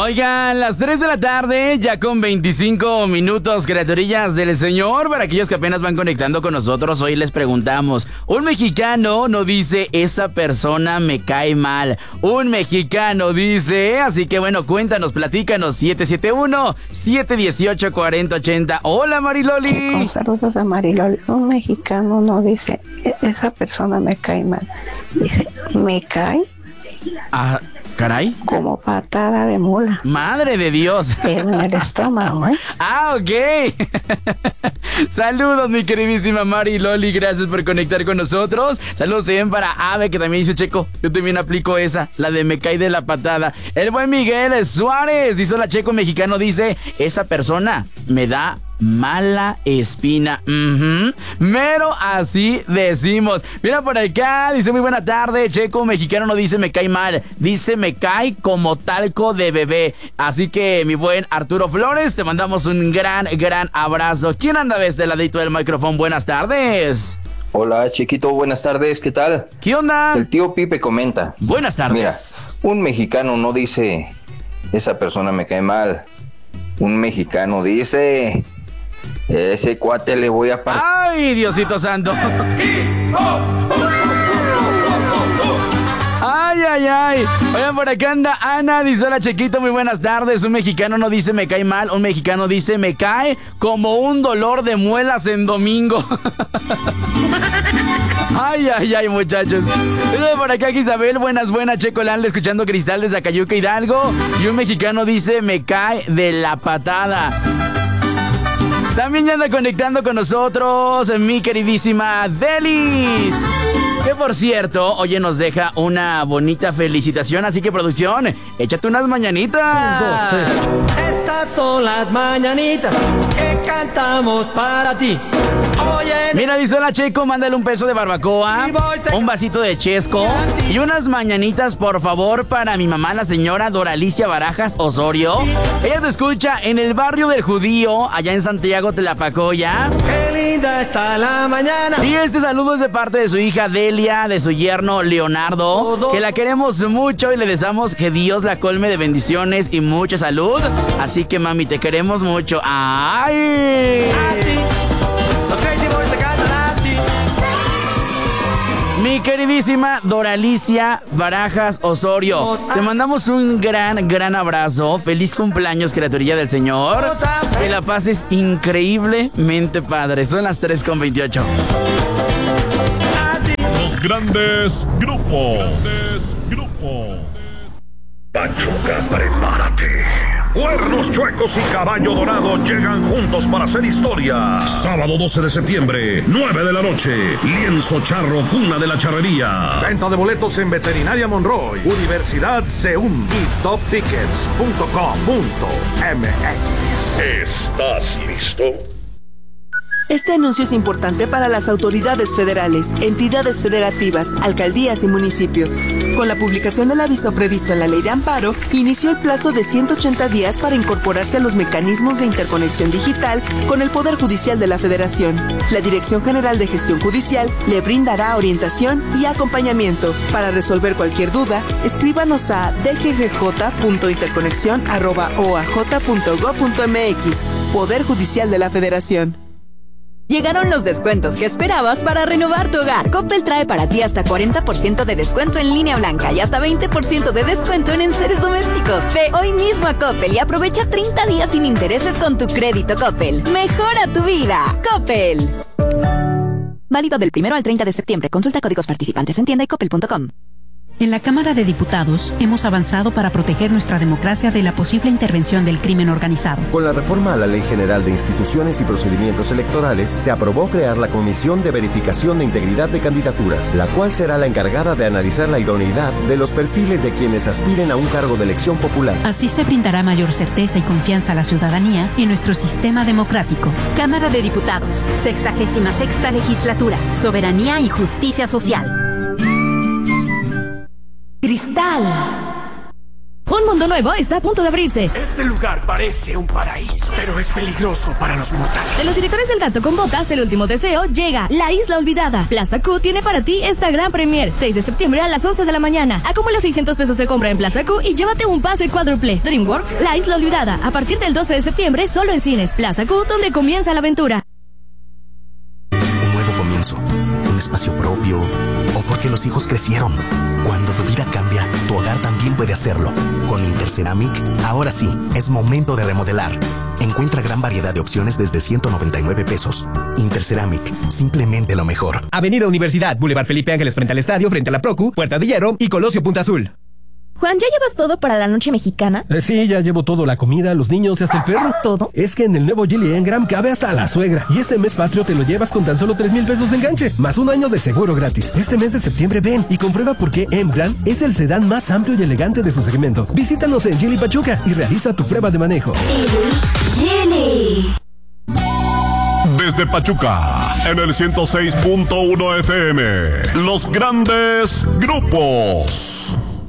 Oigan, las 3 de la tarde, ya con 25 minutos, criaturillas del Señor. Para aquellos que apenas van conectando con nosotros, hoy les preguntamos: un mexicano no dice esa persona me cae mal. Un mexicano dice, así que bueno, cuéntanos, platícanos, 771-718-4080. Hola, Mariloli. Con saludos a Mariloli. Un mexicano no dice esa persona me cae mal. Dice, me cae. Ah, caray. Como patada de mula. Madre de Dios. Pero en el estómago, ¿eh? Ah, ok. Saludos, mi queridísima Mari Loli. Gracias por conectar con nosotros. Saludos también para Ave, que también dice, Checo, yo también aplico esa, la de me cae de la patada. El buen Miguel Suárez, dice, hola, Checo, mexicano, dice, esa persona me da mala espina. Mero así decimos. Mira por acá, dice, muy buena tarde, Checo, mexicano no dice me cae mal, dice me cae como talco de bebé. Así que, mi buen Arturo Flores, te mandamos un gran abrazo. ¿Quién anda de este ladito del micrófono? Buenas tardes. Hola, chiquito, buenas tardes, ¿qué tal? ¿Qué onda? El tío Pipe comenta. Buenas tardes. Mira, un mexicano no dice esa persona me cae mal. Un mexicano dice, ese cuate le voy a partir. ¡Ay, Diosito santo! ¡Ay! Oigan, por acá anda Ana, dice, hola, Chequito, muy buenas tardes. Un mexicano no dice me cae mal, un mexicano dice me cae como un dolor de muelas en domingo. Ay, muchachos. Dice por acá Isabel, buenas, Checo Land, escuchando Cristal desde Acayuca, Hidalgo. Y un mexicano dice me cae de la patada. También ya anda conectando con nosotros mi queridísima Delis, que por cierto, oye, nos deja una bonita felicitación. Así que, producción, échate unas mañanitas. Estas son las mañanitas que cantamos para ti. Oye, mira, dice, hola, Checo, mándale un peso de barbacoa, un vasito de chesco y unas mañanitas, por favor, para mi mamá, la señora Doralicia Barajas Osorio. Ella te escucha en el barrio del Judío, allá en Santiago Tlapacoya. Qué linda está la mañana. Y este saludo es de parte de su hija Delia, de su yerno Leonardo, que la queremos mucho y le deseamos que Dios la colme de bendiciones y mucha salud. Así que, mami, te queremos mucho. ¡Ay! A ti. Mi queridísima Doralicia Barajas Osorio, te mandamos un gran abrazo. Feliz cumpleaños, criaturilla del Señor. Que la pases increíblemente padre. Son las 3:28. Los grandes grupos. Pachuca, prepárate. Cuernos Chuecos y Caballo Dorado llegan juntos para hacer historia. Sábado 12 de septiembre, 9 de la noche. Lienzo Charro, cuna de la charrería. Venta de boletos en Veterinaria Monroy, Universidad CEUM y toptickets.com.mx. ¿Estás listo? Este anuncio es importante para las autoridades federales, entidades federativas, alcaldías y municipios. Con la publicación del aviso previsto en la Ley de Amparo, inició el plazo de 180 días para incorporarse a los mecanismos de interconexión digital con el Poder Judicial de la Federación. La Dirección General de Gestión Judicial le brindará orientación y acompañamiento. Para resolver cualquier duda, escríbanos a dggj.interconexión@oaj.gov.mx. Poder Judicial de la Federación. Llegaron los descuentos que esperabas para renovar tu hogar. Coppel trae para ti hasta 40% de descuento en línea blanca y hasta 20% de descuento en enseres domésticos. Ve hoy mismo a Coppel y aprovecha 30 días sin intereses con tu crédito Coppel. Mejora tu vida. Coppel. Válido del 1 al 30 de septiembre. Consulta códigos participantes en tienda y coppel.com. En la Cámara de Diputados hemos avanzado para proteger nuestra democracia de la posible intervención del crimen organizado. Con la reforma a la Ley General de Instituciones y Procedimientos Electorales, se aprobó crear la Comisión de Verificación de Integridad de Candidaturas, la cual será la encargada de analizar la idoneidad de los perfiles de quienes aspiren a un cargo de elección popular. Así se brindará mayor certeza y confianza a la ciudadanía en nuestro sistema democrático. Cámara de Diputados, 66ª Legislatura, Soberanía y Justicia Social. Cristal. Un mundo nuevo está a punto de abrirse. Este lugar parece un paraíso, pero es peligroso para los mortales. De los directores del Gato con Botas, El último deseo, llega La Isla Olvidada. Plaza Q tiene para ti esta gran premier. 6 de septiembre a las 11 de la mañana. Acumula 600 pesos de compra en Plaza Q y llévate un pase cuádruple. DreamWorks, La Isla Olvidada. A partir del 12 de septiembre, solo en cines. Plaza Q, donde comienza la aventura. Un nuevo comienzo, un espacio propio, o porque los hijos crecieron. Cuando tu vida cambia, tu hogar también puede hacerlo. Con Interceramic, ahora sí, es momento de remodelar. Encuentra gran variedad de opciones desde 199 pesos. Interceramic, simplemente lo mejor. Avenida Universidad, Boulevard Felipe Ángeles frente al estadio, frente a la Procu, Puerta de Hierro y Colosio Punta Azul. Juan, ¿ya llevas todo para la noche mexicana? Sí, ya llevo todo, la comida, los niños y hasta el perro. ¿Todo? Es que en el nuevo Geely Engram cabe hasta la suegra. Y este mes patrio te lo llevas con tan solo 3,000 pesos de enganche, más un año de seguro gratis. Este mes de septiembre ven y comprueba por qué Engram es el sedán más amplio y elegante de su segmento. Visítanos en Geely Pachuca y realiza tu prueba de manejo. Geely. Desde Pachuca, en el 106.1 FM, los grandes grupos.